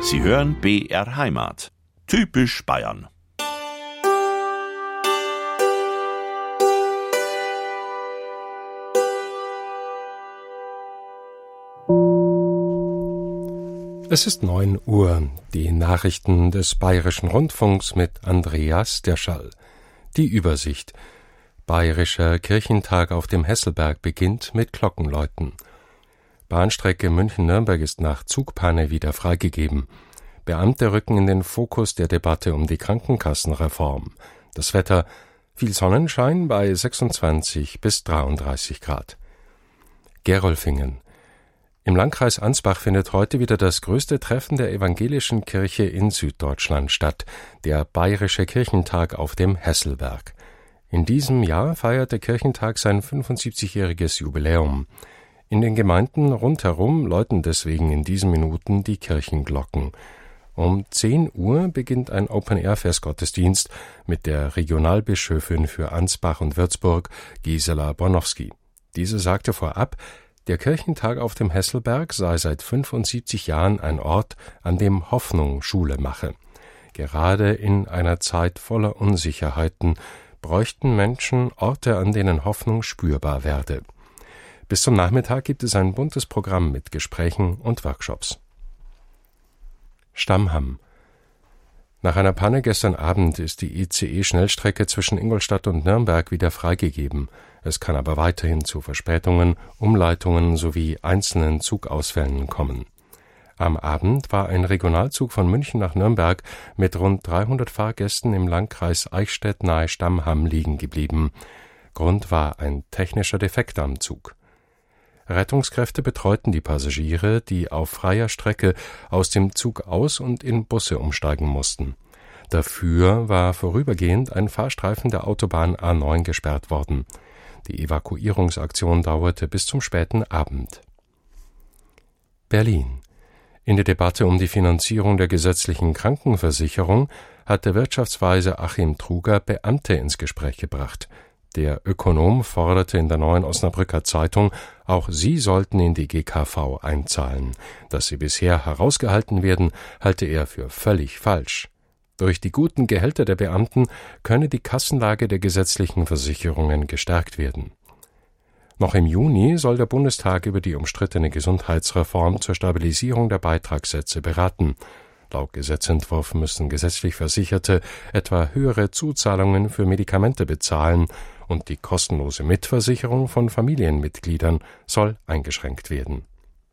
Sie hören BR Heimat. Typisch Bayern. Es ist 9 Uhr. Die Nachrichten des Bayerischen Rundfunks mit Andreas Derschall. Die Übersicht. Bayerischer Kirchentag auf dem Hesselberg beginnt mit Glockenläuten. Bahnstrecke München-Nürnberg ist nach Zugpanne wieder freigegeben. Beamte rücken in den Fokus der Debatte um die Krankenkassenreform. Das Wetter: viel Sonnenschein bei 26 bis 33 Grad. Gerolfingen. Im Landkreis Ansbach findet heute wieder das größte Treffen der evangelischen Kirche in Süddeutschland statt, der Bayerische Kirchentag auf dem Hesselberg. In diesem Jahr feiert der Kirchentag sein 75-jähriges Jubiläum. In den Gemeinden rundherum läuten deswegen in diesen Minuten die Kirchenglocken. Um 10 Uhr beginnt ein Open-Air-Festgottesdienst mit der Regionalbischöfin für Ansbach und Würzburg, Gisela Bornowski. Diese sagte vorab, der Kirchentag auf dem Hesselberg sei seit 75 Jahren ein Ort, an dem Hoffnung Schule mache. Gerade in einer Zeit voller Unsicherheiten bräuchten Menschen Orte, an denen Hoffnung spürbar werde. Bis zum Nachmittag gibt es ein buntes Programm mit Gesprächen und Workshops. Stammham. Nach einer Panne gestern Abend ist die ICE-Schnellstrecke zwischen Ingolstadt und Nürnberg wieder freigegeben. Es kann aber weiterhin zu Verspätungen, Umleitungen sowie einzelnen Zugausfällen kommen. Am Abend war ein Regionalzug von München nach Nürnberg mit rund 300 Fahrgästen im Landkreis Eichstätt nahe Stammham liegen geblieben. Grund war ein technischer Defekt am Zug. Rettungskräfte betreuten die Passagiere, die auf freier Strecke aus dem Zug aus und in Busse umsteigen mussten. Dafür war vorübergehend ein Fahrstreifen der Autobahn A9 gesperrt worden. Die Evakuierungsaktion dauerte bis zum späten Abend. Berlin. In der Debatte um die Finanzierung der gesetzlichen Krankenversicherung hat der Wirtschaftsweise Achim Truger Beamte ins Gespräch gebracht. Der Ökonom forderte in der Neuen Osnabrücker Zeitung, auch sie sollten in die GKV einzahlen. Dass sie bisher herausgehalten werden, halte er für völlig falsch. Durch die guten Gehälter der Beamten könne die Kassenlage der gesetzlichen Versicherungen gestärkt werden. Noch im Juni soll der Bundestag über die umstrittene Gesundheitsreform zur Stabilisierung der Beitragssätze beraten. Laut Gesetzentwurf müssen gesetzlich Versicherte etwa höhere Zuzahlungen für Medikamente bezahlen und die kostenlose Mitversicherung von Familienmitgliedern soll eingeschränkt werden.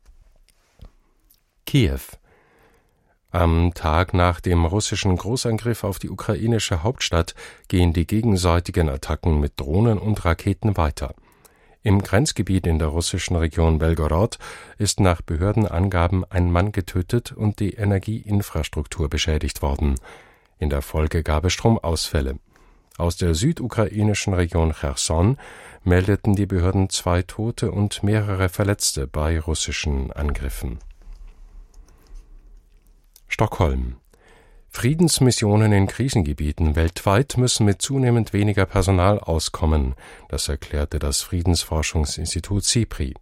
Kiew. Am Tag nach dem russischen Großangriff auf die ukrainische Hauptstadt gehen die gegenseitigen Attacken mit Drohnen und Raketen weiter. Im Grenzgebiet in der russischen Region Belgorod ist nach Behördenangaben ein Mann getötet und die Energieinfrastruktur beschädigt worden. In der Folge gab es Stromausfälle. Aus der südukrainischen Region Cherson meldeten die Behörden 2 Tote und mehrere Verletzte bei russischen Angriffen. Stockholm. Friedensmissionen in Krisengebieten weltweit müssen mit zunehmend weniger Personal auskommen, das erklärte das Friedensforschungsinstitut SIPRI.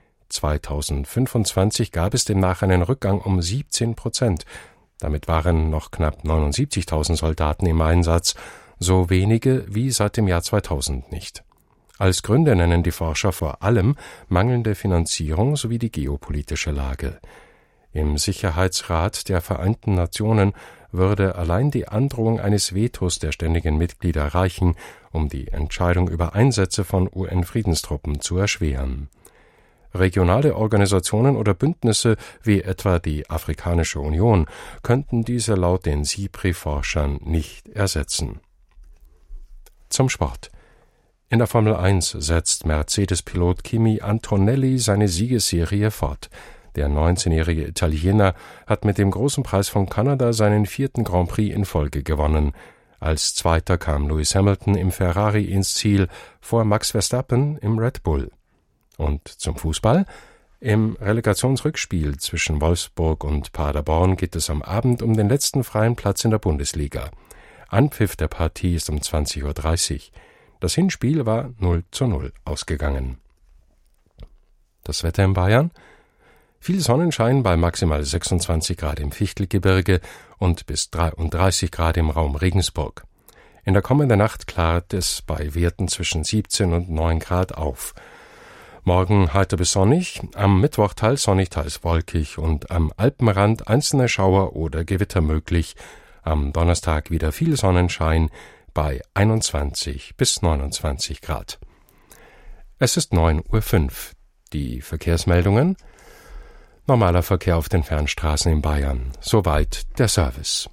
2025 gab es demnach einen Rückgang um 17%. Damit waren noch knapp 79.000 Soldaten im Einsatz, so wenige wie seit dem Jahr 2000 nicht. Als Gründe nennen die Forscher vor allem mangelnde Finanzierung sowie die geopolitische Lage. Im Sicherheitsrat der Vereinten Nationen würde allein die Androhung eines Vetos der ständigen Mitglieder reichen, um die Entscheidung über Einsätze von UN-Friedenstruppen zu erschweren. Regionale Organisationen oder Bündnisse wie etwa die Afrikanische Union könnten diese laut den SIPRI-Forschern nicht ersetzen. Zum Sport. In der Formel 1 setzt Mercedes-Pilot Kimi Antonelli seine Siegesserie fort. Der 19-jährige Italiener hat mit dem Großen Preis von Kanada seinen 4. Grand Prix in Folge gewonnen. Als Zweiter kam Lewis Hamilton im Ferrari ins Ziel, vor Max Verstappen im Red Bull. Und zum Fußball? Im Relegationsrückspiel zwischen Wolfsburg und Paderborn geht es am Abend um den letzten freien Platz in der Bundesliga. Anpfiff der Partie ist um 20:30 Uhr. Das Hinspiel war 0:0 ausgegangen. Das Wetter in Bayern: Viel Sonnenschein bei maximal 26 Grad im Fichtelgebirge und bis 33 Grad im Raum Regensburg. In der kommenden Nacht klart es bei Werten zwischen 17 und 9 Grad auf. Morgen heiter bis sonnig, am Mittwoch teils sonnig, teils wolkig und am Alpenrand einzelne Schauer oder Gewitter möglich. Am Donnerstag wieder viel Sonnenschein bei 21 bis 29 Grad. Es ist 9:05 Uhr. Die Verkehrsmeldungen. Normaler Verkehr auf den Fernstraßen in Bayern. Soweit der Service.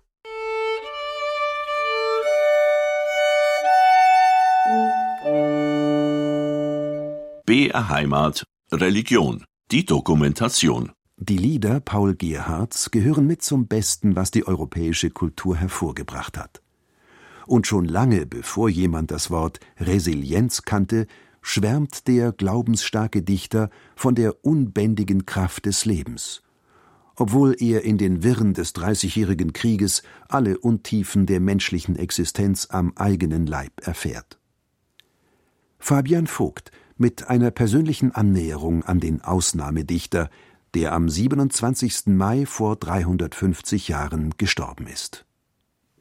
BR Heimat Religion. Die Dokumentation. Die Lieder Paul Gerhardts gehören mit zum Besten, was die europäische Kultur hervorgebracht hat. Und schon lange bevor jemand das Wort Resilienz kannte, schwärmt der glaubensstarke Dichter von der unbändigen Kraft des Lebens, obwohl er in den Wirren des 30-jährigen Krieges alle Untiefen der menschlichen Existenz am eigenen Leib erfährt. Fabian Vogt mit einer persönlichen Annäherung an den Ausnahmedichter, der am 27. Mai vor 350 Jahren gestorben ist.